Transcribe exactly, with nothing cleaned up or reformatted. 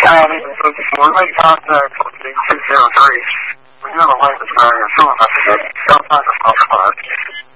那个我问他在手机七零三，我用的话是是用的是要办的方法。